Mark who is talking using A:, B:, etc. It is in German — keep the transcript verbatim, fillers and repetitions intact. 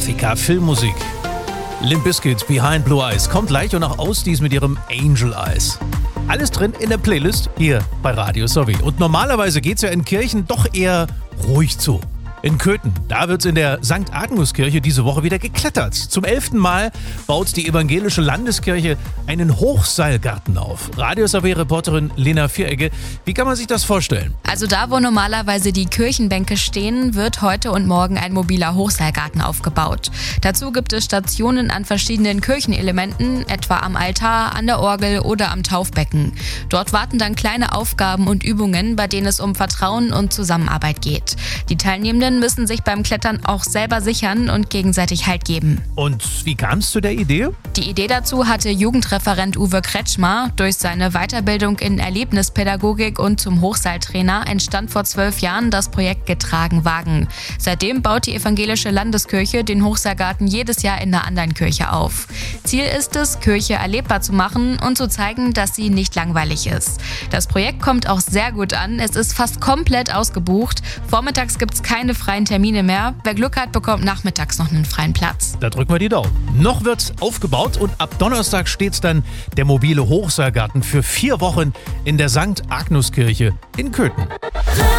A: Klassiker, Filmmusik. Limp Bizkit, Behind Blue Eyes kommt gleich und auch Ausdies mit ihrem Angel Eyes. Alles drin in der Playlist hier bei Radio Sowie. Und normalerweise geht's ja in Kirchen doch eher ruhig zu. In Köthen, da wird's in der Sankt Agnes-Kirche diese Woche wieder geklettert. Zum elften Mal baut die evangelische Landeskirche einen Hochseilgarten auf. Radio Sowie-Reporterin Lena Vieregge, wie kann man sich das vorstellen?
B: Also da, wo normalerweise die Kirchenbänke stehen, wird heute und morgen ein mobiler Hochseilgarten aufgebaut. Dazu gibt es Stationen an verschiedenen Kirchenelementen, etwa am Altar, an der Orgel oder am Taufbecken. Dort warten dann kleine Aufgaben und Übungen, bei denen es um Vertrauen und Zusammenarbeit geht. Die Teilnehmenden müssen sich beim Klettern auch selber sichern und gegenseitig Halt geben.
A: Und wie kam es zu der Idee?
B: Die Idee dazu hatte Jugendreferent Uwe Kretschmer. Durch seine Weiterbildung in Erlebnispädagogik und zum Hochseiltrainer entstand vor zwölf Jahren das Projekt Getragen Wagen. Seitdem baut die evangelische Landeskirche den Hochseilgarten jedes Jahr in einer anderen Kirche auf. Ziel ist es, Kirche erlebbar zu machen und zu zeigen, dass sie nicht langweilig ist. Das Projekt kommt auch sehr gut an. Es ist fast komplett ausgebucht. Vormittags gibt es keine freien Termine mehr. Wer Glück hat, bekommt nachmittags noch einen freien Platz.
A: Da drücken wir die Daumen. Noch wird aufgebaut und ab Donnerstag steht dann der mobile Hochseilgarten für vier Wochen in der Sankt Agnes-Kirche in Köthen.